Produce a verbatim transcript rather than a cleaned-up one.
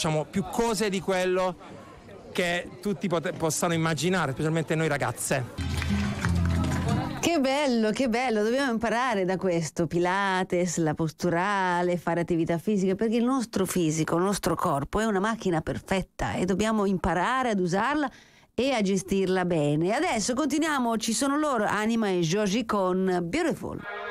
facciamo più cose di quello che tutti pot- possano immaginare, specialmente noi ragazze. Che bello, che bello, dobbiamo imparare da questo, Pilates, la posturale, fare attività fisica, perché il nostro fisico, il nostro corpo è una macchina perfetta e dobbiamo imparare ad usarla e a gestirla bene. Adesso continuiamo, ci sono loro, Anima e Joji con Beautiful.